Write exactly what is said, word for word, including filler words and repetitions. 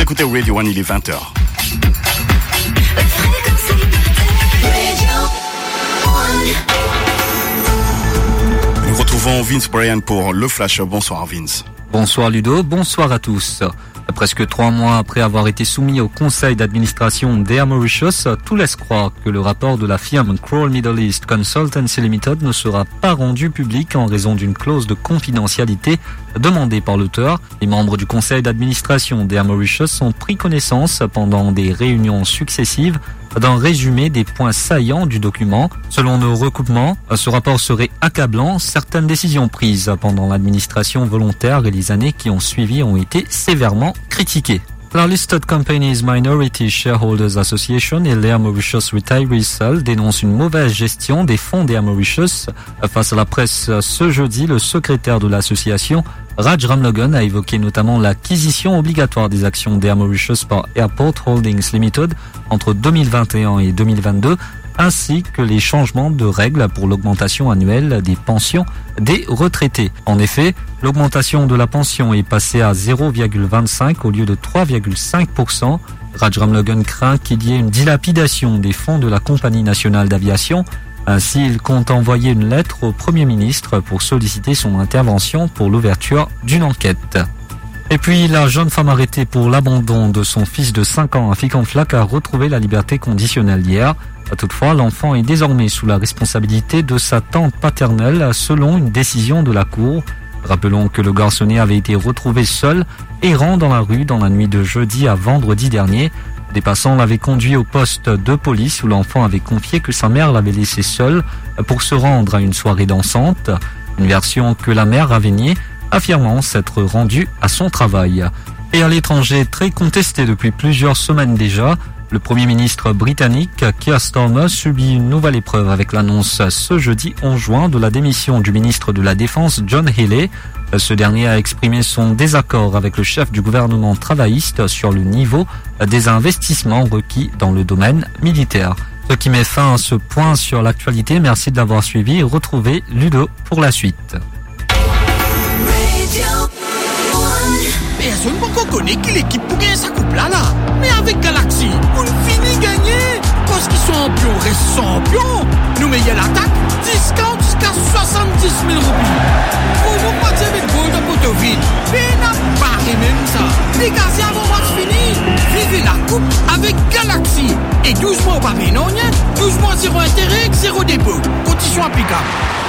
écoutez Radio One, il est vingt heures. Nous retrouvons Vince Bryan pour le Flash. Bonsoir Vince. Bonsoir Ludo, bonsoir à tous. Presque trois mois après avoir été soumis au conseil d'administration d'Air Mauritius, tout laisse croire que le rapport de la firme Kroll Middle East Consultancy Limited ne sera pas rendu public en raison d'une clause de confidentialité demandée par l'auteur. Les membres du conseil d'administration d'Air Mauritius ont pris connaissance pendant des réunions successives d'un résumé des points saillants du document. Selon nos recoupements, ce rapport serait accablant. Certaines décisions prises pendant l'administration volontaire et les années qui ont suivi ont été sévèrement critiquées. La Listed Companies Minority Shareholders Association et l'Air Mauritius Retirees Cell dénoncent une mauvaise gestion des fonds d'Air Mauritius. Face à la presse ce jeudi, le secrétaire de l'association, Raj Ramlogan, a évoqué notamment l'acquisition obligatoire des actions d'Air Mauritius par Airport Holdings Limited entre deux mille vingt et un et deux mille vingt-deux, ainsi que les changements de règles pour l'augmentation annuelle des pensions des retraités. En effet, l'augmentation de la pension est passée à zéro virgule vingt-cinq au lieu de trois virgule cinq pour cent. Raj Ramlogan craint qu'il y ait une dilapidation des fonds de la compagnie nationale d'aviation. Ainsi, il compte envoyer une lettre au Premier ministre pour solliciter son intervention pour l'ouverture d'une enquête. Et puis, la jeune femme arrêtée pour l'abandon de son fils de cinq ans à Ficanflac a retrouvé la liberté conditionnelle hier. Toutefois, l'enfant est désormais sous la responsabilité de sa tante paternelle selon une décision de la Cour. Rappelons que le garçonnet avait été retrouvé seul, errant dans la rue dans la nuit de jeudi à vendredi dernier. Des passants l'avaient conduit au poste de police où l'enfant avait confié que sa mère l'avait laissé seul pour se rendre à une soirée dansante. Une version que la mère avait niée, affirmant s'être rendue à son travail. Et à l'étranger, très contesté depuis plusieurs semaines déjà, le Premier ministre britannique Keir Starmer subit une nouvelle épreuve avec l'annonce ce jeudi onze juin de la démission du ministre de la Défense John Healey. Ce dernier a exprimé son désaccord avec le chef du gouvernement travailliste sur le niveau des investissements requis dans le domaine militaire. Ce qui met fin à ce point sur l'actualité. Merci de l'avoir suivi et retrouvez Ludo pour la suite. Personne ne connaît qui l'équipe pour gagner sa coupe là là. Mais avec Galaxy, on finit gagner. Parce qu'ils sont champions, restent champions. Nous meillons l'attaque, discount jusqu'à soixante-dix mille roupies. Pour nous partir avec goal de Potovine. Mais n'a pas même ça. Les gars, c'est avant match fini. Vivez la coupe avec Galaxy. Et douze mois au Babylonien, douze mois zéro intérêt, zéro dépôt. Conditions applicables.